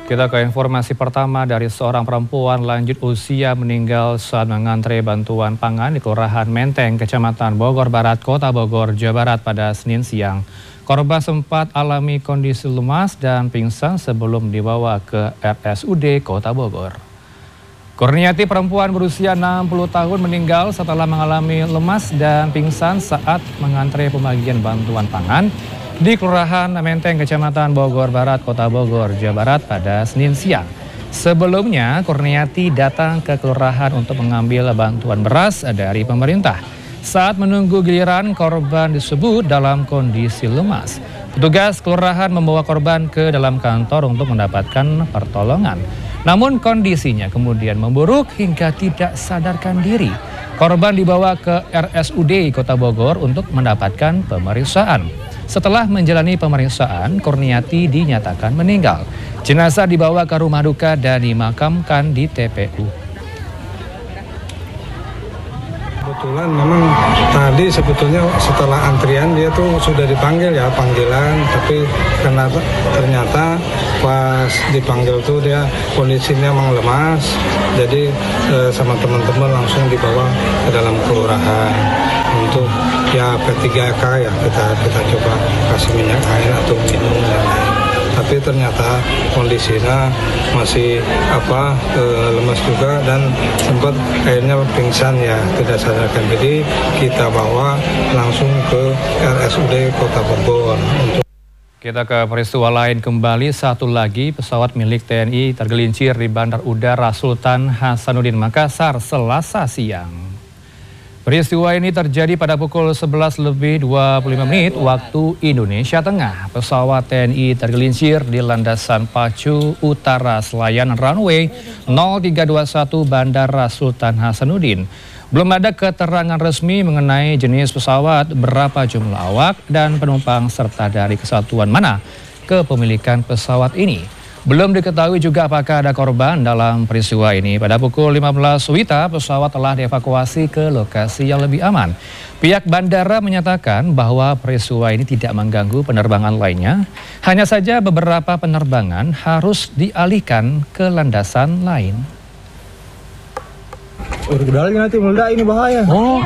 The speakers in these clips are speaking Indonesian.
Kita ke informasi pertama dari seorang perempuan lanjut usia meninggal saat mengantre bantuan pangan di Kelurahan Menteng, Kecamatan Bogor Barat, Kota Bogor, Jawa Barat pada Senin siang. Korban sempat alami kondisi lemas dan pingsan sebelum dibawa ke RSUD Kota Bogor. Kurniati, perempuan berusia 60 tahun, meninggal setelah mengalami lemas dan pingsan saat mengantre pembagian bantuan pangan di Kelurahan Menteng, Kecamatan Bogor Barat, Kota Bogor, Jawa Barat pada Senin siang. Sebelumnya, Kurniati datang ke kelurahan untuk mengambil bantuan beras dari pemerintah. Saat menunggu giliran, korban disebut dalam kondisi lemas. Petugas kelurahan membawa korban ke dalam kantor untuk mendapatkan pertolongan. Namun kondisinya kemudian memburuk hingga tidak sadarkan diri. Korban dibawa ke RSUD Kota Bogor untuk mendapatkan pemeriksaan. Setelah menjalani pemeriksaan, Kurniati dinyatakan meninggal. Jenazah dibawa ke rumah duka dan dimakamkan di TPU. Kebetulan memang tadi sebetulnya setelah antrian dia tuh sudah dipanggil ya, panggilan, tapi karena ternyata pas dipanggil tuh dia kondisinya memang lemas, jadi sama teman-teman langsung dibawa ke dalam kelurahan untuk ya P3K ya, kita coba kasih minyak air atau minum dan lain. Tapi ternyata kondisinya masih lemas juga dan sempat akhirnya pingsan ya, tidak sadarkan diri. Kita bawa langsung ke RSUD Kota Bogor. Kita ke peristiwa lain kembali, satu lagi pesawat milik TNI tergelincir di Bandar Udara Sultan Hasanuddin Makassar Selasa siang. Peristiwa ini terjadi pada pukul 11.25 waktu Indonesia Tengah. Pesawat TNI tergelincir di landasan pacu utara Selayar runway 0321 Bandara Sultan Hasanuddin. Belum ada keterangan resmi mengenai jenis pesawat, berapa jumlah awak dan penumpang serta dari kesatuan mana kepemilikan pesawat ini. Belum diketahui juga apakah ada korban dalam peristiwa ini. Pada pukul 15 WITA, pesawat telah dievakuasi ke lokasi yang lebih aman. Pihak bandara menyatakan bahwa peristiwa ini tidak mengganggu penerbangan lainnya. Hanya saja beberapa penerbangan harus dialihkan ke landasan lain. Nanti meledak, ini bahaya.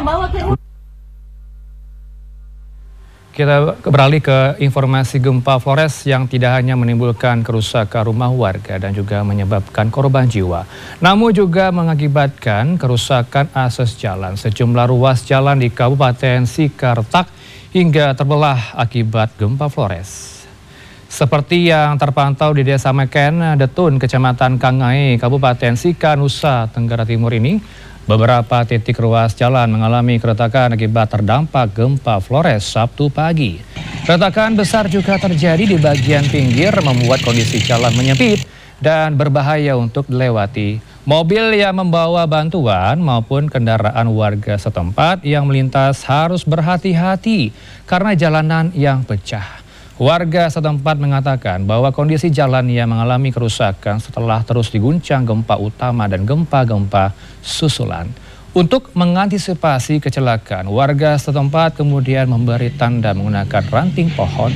Kita beralih ke informasi gempa Flores yang tidak hanya menimbulkan kerusakan rumah warga dan juga menyebabkan korban jiwa, namun juga mengakibatkan kerusakan akses jalan. Sejumlah ruas jalan di Kabupaten Sikartak hingga terbelah akibat gempa Flores. Seperti yang terpantau di Desa Meken, Detun, Kecamatan Kangai, Kabupaten Sika, Nusa Tenggara Timur ini, beberapa titik ruas jalan mengalami keretakan akibat terdampak gempa Flores Sabtu pagi. Keretakan besar juga terjadi di bagian pinggir, membuat kondisi jalan menyempit dan berbahaya untuk dilewati. Mobil yang membawa bantuan maupun kendaraan warga setempat yang melintas harus berhati-hati karena jalanan yang pecah. Warga setempat mengatakan bahwa kondisi jalan yang mengalami kerusakan setelah terus diguncang gempa utama dan gempa-gempa susulan. Untuk mengantisipasi kecelakaan, warga setempat kemudian memberi tanda menggunakan ranting pohon.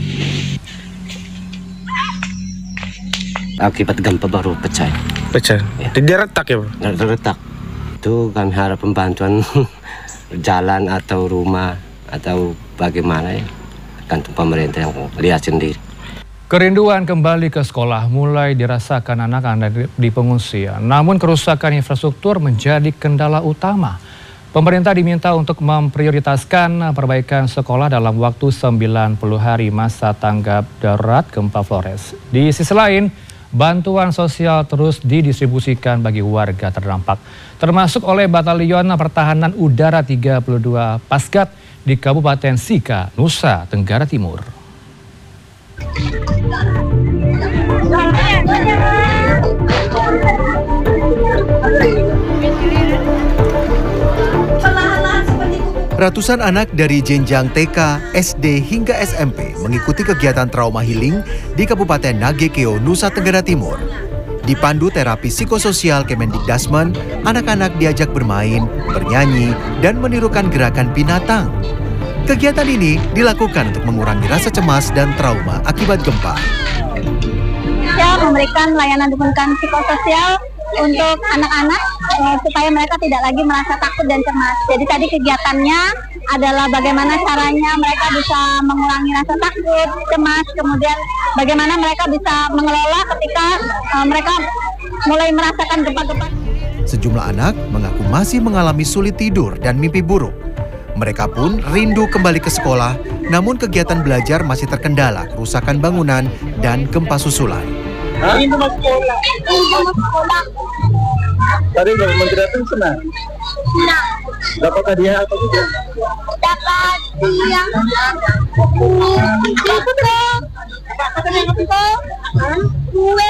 Akibat gempa baru pecah. Pecah? Ya. Dia retak ya? Retak. Itu kami harap pembantuan jalan atau rumah atau bagaimana ya. Kantor pemerintah yang lihat sendiri. Kerinduan kembali ke sekolah mulai dirasakan anak-anak di pengungsian. Namun kerusakan infrastruktur menjadi kendala utama. Pemerintah diminta untuk memprioritaskan perbaikan sekolah dalam waktu 90 hari masa tanggap darurat gempa Flores. Di sisi lain, bantuan sosial terus didistribusikan bagi warga terdampak, termasuk oleh Batalion Pertahanan Udara 32 Pasgat di Kabupaten Sika, Nusa Tenggara Timur. Ratusan anak dari jenjang TK, SD hingga SMP mengikuti kegiatan trauma healing di Kabupaten Nagekeo, Nusa Tenggara Timur. Dipandu terapi psikososial Kemendikdasmen, anak-anak diajak bermain, bernyanyi, dan menirukan gerakan binatang. Kegiatan ini dilakukan untuk mengurangi rasa cemas dan trauma akibat gempa. Ya, memberikan layanan dukungan psikososial untuk anak-anak supaya mereka tidak lagi merasa takut dan cemas. Jadi tadi kegiatannya adalah bagaimana caranya mereka bisa mengurangi rasa takut, cemas, kemudian bagaimana mereka bisa mengelola ketika mereka mulai merasakan gempa-gempa. Sejumlah anak mengaku masih mengalami sulit tidur dan mimpi buruk. Mereka pun rindu kembali ke sekolah, namun kegiatan belajar masih terkendala kerusakan bangunan dan gempa susulan. Rindu masuk sekolah. Tadi Menteri Datang senang? Senang. Dapat hadiah apa juga? Dapat yang kue,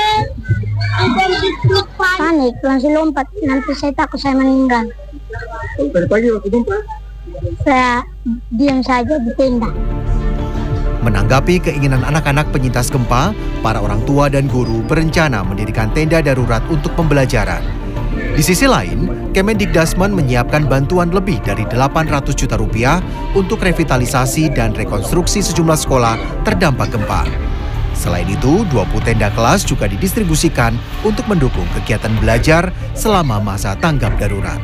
panik, langsung lompat. Nanti saya takut saya meninggal. Tadi pagi waktu gempa? Saya diam saja di tenda. Menanggapi keinginan anak-anak penyintas gempa, para orang tua dan guru berencana mendirikan tenda darurat untuk pembelajaran. Di sisi lain, Kemendikdasmen menyiapkan bantuan lebih dari 800 juta rupiah untuk revitalisasi dan rekonstruksi sejumlah sekolah terdampak gempa. Selain itu, 20 tenda kelas juga didistribusikan untuk mendukung kegiatan belajar selama masa tanggap darurat.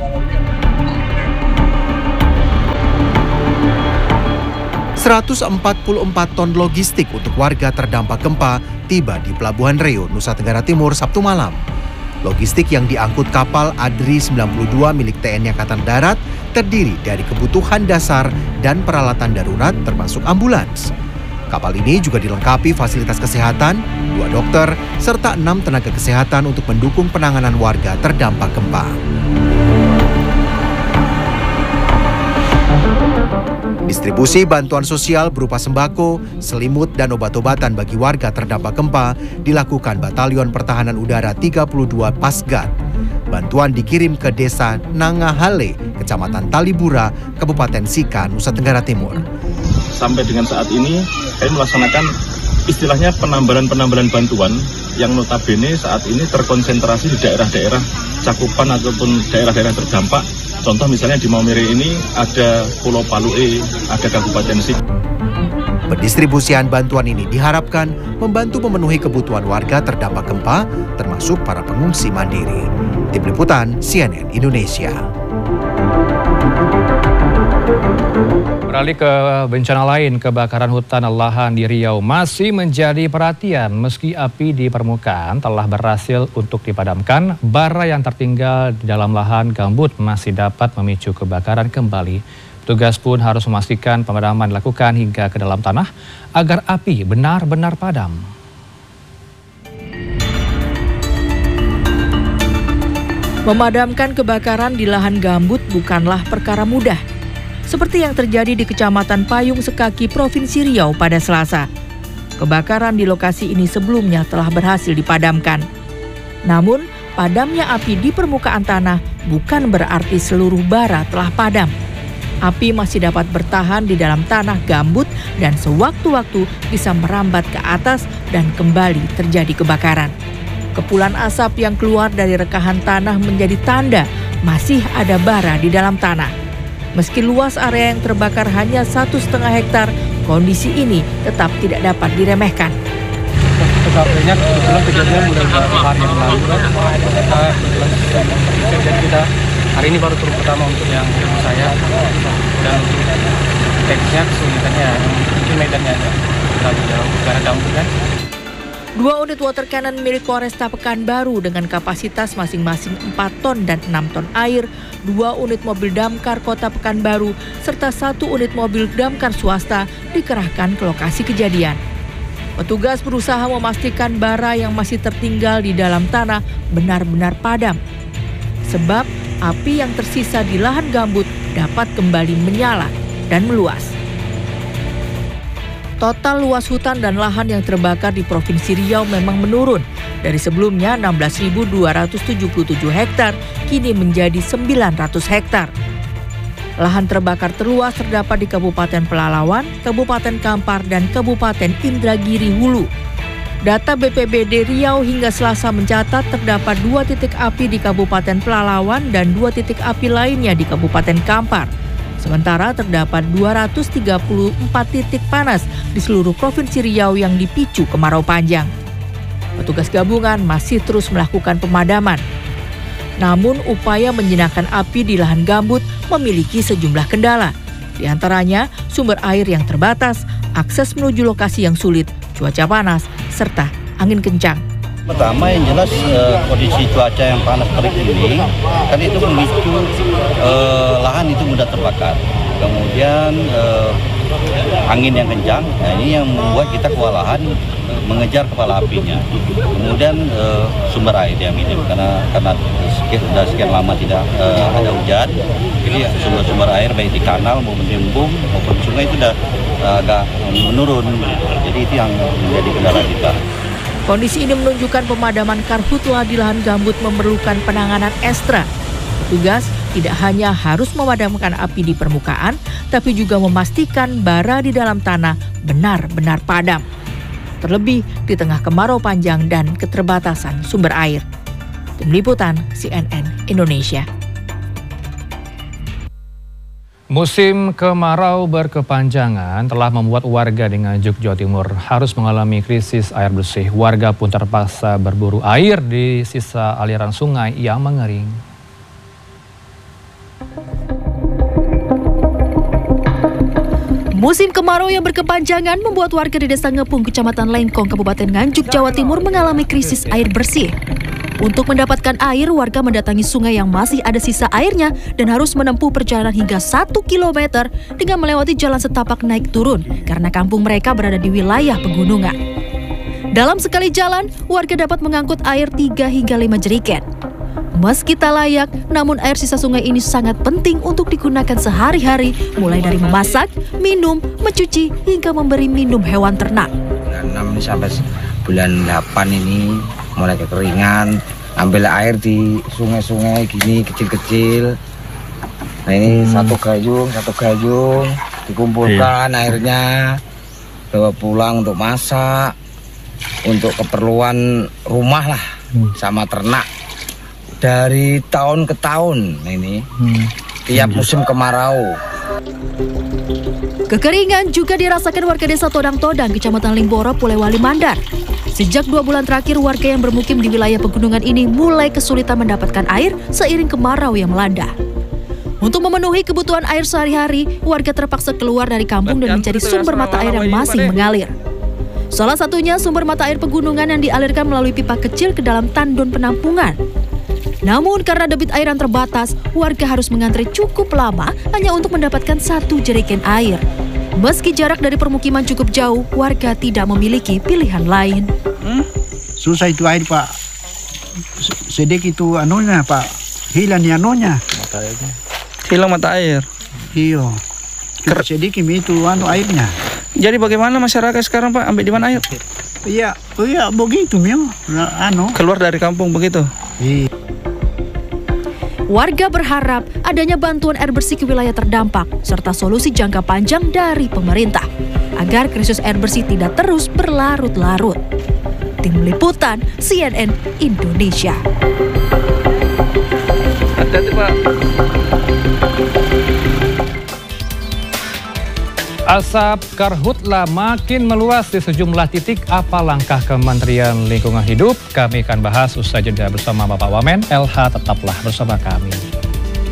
...144 ton logistik untuk warga terdampak gempa tiba di Pelabuhan Reo, Nusa Tenggara Timur, Sabtu malam. Logistik yang diangkut kapal Adri 92 milik TNI Angkatan Darat terdiri dari kebutuhan dasar dan peralatan darurat termasuk ambulans. Kapal ini juga dilengkapi fasilitas kesehatan, 2 dokter, serta 6 tenaga kesehatan untuk mendukung penanganan warga terdampak gempa. Distribusi bantuan sosial berupa sembako, selimut, dan obat-obatan bagi warga terdampak gempa dilakukan Batalion Pertahanan Udara 32 Pasgat. Bantuan dikirim ke Desa Nangahale, Kecamatan Talibura, Kabupaten Sika, Nusa Tenggara Timur. Sampai dengan saat ini, kami melaksanakan istilahnya penambalan bantuan yang notabene saat ini terkonsentrasi di daerah-daerah cakupan ataupun daerah-daerah terdampak. Contoh misalnya di Maumere ini ada Pulau Palue, ada Kabupaten Sik. Pendistribusian bantuan ini diharapkan membantu memenuhi kebutuhan warga terdampak gempa, termasuk para pengungsi mandiri. Tim Liputan CNN Indonesia. Beralih ke bencana lain, kebakaran hutan lahan di Riau masih menjadi perhatian. Meski api di permukaan telah berhasil untuk dipadamkan, bara yang tertinggal di dalam lahan gambut masih dapat memicu kebakaran kembali. Petugas pun harus memastikan pemadaman dilakukan hingga ke dalam tanah agar api benar-benar padam. Memadamkan kebakaran di lahan gambut bukanlah perkara mudah. Seperti yang terjadi di Kecamatan Payung Sekaki, Provinsi Riau pada Selasa. Kebakaran di lokasi ini sebelumnya telah berhasil dipadamkan. Namun, padamnya api di permukaan tanah bukan berarti seluruh bara telah padam. Api masih dapat bertahan di dalam tanah gambut dan sewaktu-waktu bisa merambat ke atas dan kembali terjadi kebakaran. Kepulan asap yang keluar dari rekahan tanah menjadi tanda masih ada bara di dalam tanah. Meski luas area yang terbakar hanya 1,5 hektar, kondisi ini tetap tidak dapat diremehkan. Kejadian beberapa hari yang lalu, kita hari ini baru turun pertama untuk yang rumah saya, dan teknisnya kesulitannya mungkin medannya aja terlalu jauh karena gambut kan. 2 unit water cannon milik Polresta Pekanbaru dengan kapasitas masing-masing 4 ton dan 6 ton air, 2 unit mobil damkar Kota Pekanbaru, serta 1 unit mobil damkar swasta dikerahkan ke lokasi kejadian. Petugas berusaha memastikan bara yang masih tertinggal di dalam tanah benar-benar padam. Sebab api yang tersisa di lahan gambut dapat kembali menyala dan meluas. Total luas hutan dan lahan yang terbakar di Provinsi Riau memang menurun. Dari sebelumnya 16.277 hektar, kini menjadi 900 hektar. Lahan terbakar terluas terdapat di Kabupaten Pelalawan, Kabupaten Kampar, dan Kabupaten Indragiri Hulu. Data BPBD Riau hingga Selasa mencatat terdapat 2 titik api di Kabupaten Pelalawan dan 2 titik api lainnya di Kabupaten Kampar. Sementara terdapat 234 titik panas di seluruh Provinsi Riau yang dipicu kemarau panjang. Petugas gabungan masih terus melakukan pemadaman. Namun upaya menjinakkan api di lahan gambut memiliki sejumlah kendala. Di antaranya sumber air yang terbatas, akses menuju lokasi yang sulit, cuaca panas, serta angin kencang. Pertama yang jelas kondisi cuaca yang panas terik ini kan itu memicu lahan itu mudah terbakar. Kemudian angin yang kencang, nah ini yang membuat kita kewalahan mengejar kepala apinya. Kemudian sumber air yang minim karena sudah sekian lama tidak ada hujan, jadi sumber air baik di kanal maupun di embung maupun sungai itu sudah agak menurun. Jadi itu yang menjadi kendala kita. Kondisi ini menunjukkan pemadaman karhutla di lahan gambut memerlukan penanganan ekstra. Petugas tidak hanya harus memadamkan api di permukaan, tapi juga memastikan bara di dalam tanah benar-benar padam. Terlebih di tengah kemarau panjang dan keterbatasan sumber air. Tim Liputan CNN Indonesia. Musim kemarau berkepanjangan telah membuat warga di Nganjuk, Jawa Timur harus mengalami krisis air bersih. Warga pun terpaksa berburu air di sisa aliran sungai yang mengering. Musim kemarau yang berkepanjangan membuat warga di Desa Ngepung, Kecamatan Lengkong, Kabupaten Nganjuk, Jawa Timur mengalami krisis air bersih. Untuk mendapatkan air, warga mendatangi sungai yang masih ada sisa airnya dan harus menempuh perjalanan hingga 1 km dengan melewati jalan setapak naik turun karena kampung mereka berada di wilayah pegunungan. Dalam sekali jalan, warga dapat mengangkut air 3 hingga 5 jerigen. Meski tak layak, namun air sisa sungai ini sangat penting untuk digunakan sehari-hari, mulai dari memasak, minum, mencuci, hingga memberi minum hewan ternak. Bulan 6 sampai bulan 8 ini mulai kekeringan, ambil air di sungai-sungai gini kecil-kecil. Nah ini satu gayung dikumpulkan airnya, bawa pulang untuk masak, untuk keperluan rumah lah, sama ternak. Dari tahun ke tahun ini, tiap musim kemarau. Kekeringan juga dirasakan warga Desa Todang-Todang, Kecamatan Limboro, Polewali Mandar. Sejak 2 bulan terakhir, warga yang bermukim di wilayah pegunungan ini mulai kesulitan mendapatkan air seiring kemarau yang melanda. Untuk memenuhi kebutuhan air sehari-hari, warga terpaksa keluar dari kampung dan mencari sumber mata air yang masih mengalir. Salah satunya sumber mata air pegunungan yang dialirkan melalui pipa kecil ke dalam tandon penampungan. Namun karena debit air yang terbatas, warga harus mengantri cukup lama hanya untuk mendapatkan 1 jerigen air. Meski jarak dari permukiman cukup jauh, warga tidak memiliki pilihan lain. Susah itu air, Pak. Sedikit itu anunya, Pak. Hilang ya anunya. Hilang mata air. Iya. Sedikit itu airnya. Jadi bagaimana masyarakat sekarang, Pak? Ambil di mana air? Iya, begitu memang. Keluar dari kampung begitu. Iya. Warga berharap adanya bantuan air bersih ke wilayah terdampak serta solusi jangka panjang dari pemerintah agar krisis air bersih tidak terus berlarut-larut. Tim Liputan CNN Indonesia. Hati-hati, Pak. Asap karhutla makin meluas di sejumlah titik. Apa langkah Kementerian Lingkungan Hidup? Kami akan bahas usai jeda bersama Bapak Wamen LH. Tetaplah bersama kami.